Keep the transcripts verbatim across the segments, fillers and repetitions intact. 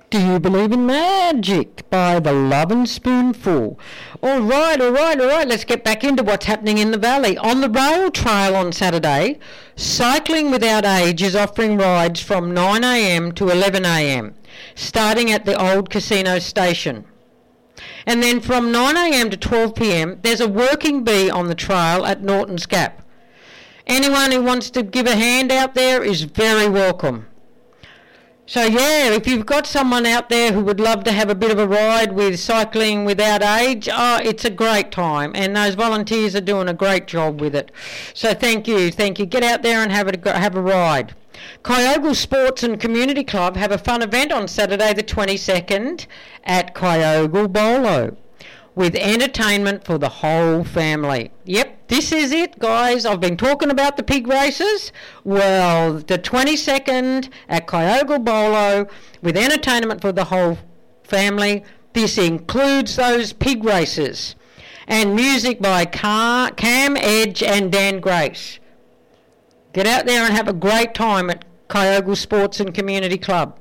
Do you believe in magic? By the Lovin' Spoonful. All right, all right, all right. Let's get back into what's happening in the valley. On the rail trail on Saturday, Cycling Without Age is offering rides from nine a m to eleven a m, starting at the old casino station. And then from nine a m to twelve p m, there's a working bee on the trail at Norton's Gap. Anyone who wants to give a hand out there is very welcome. So yeah, if you've got someone out there who would love to have a bit of a ride with Cycling Without Age, oh, it's a great time, and those volunteers are doing a great job with it. So thank you, thank you. Get out there and have a, have a ride. Kyogle Sports and Community Club have a fun event on Saturday the twenty-second at Kyogle Bolo, with entertainment for the whole family. Yep, this is it, guys. I've been talking about the pig races. Well, the twenty-second at Kyogle Bolo, with entertainment for the whole family. This includes those pig races. And music by Car- Cam Edge and Dan Grace. Get out there and have a great time at Kyogle Sports and Community Club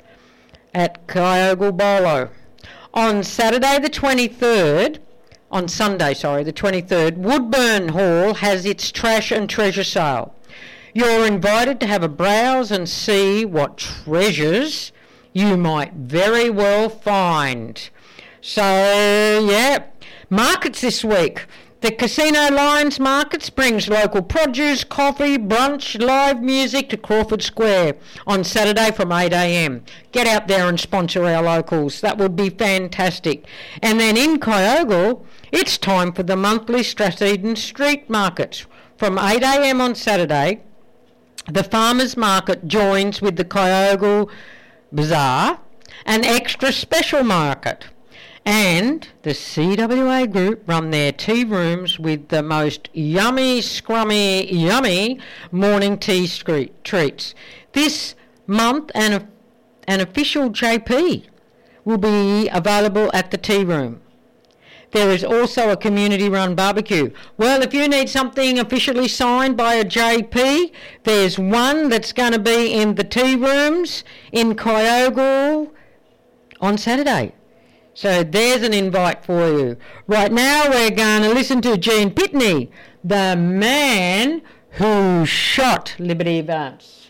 at Kyogle Bolo. On Saturday the twenty-third, on Sunday, sorry, the twenty-third, Woodburn Hall has its trash and treasure sale. You're invited to have a browse and see what treasures you might very well find. So, yeah, markets this week. The Casino Lions Markets brings local produce, coffee, brunch, live music to Crawford Square on Saturday from eight a m. Get out there and sponsor our locals. That would be fantastic. And then in Kyogle, it's time for the monthly Stratheden Street Markets. From eight a m on Saturday, the Farmers Market joins with the Kyogle Bazaar, an extra special market. And the C W A Group run their tea rooms with the most yummy, scrummy, yummy morning tea street treats. This month, an, an official J P will be available at the tea room. There is also a community-run barbecue. Well, if you need something officially signed by a J P, there's one that's going to be in the tea rooms in Kyogle on Saturday. So there's an invite for you. Right now we're going to listen to Gene Pitney, the man who shot Liberty Valance.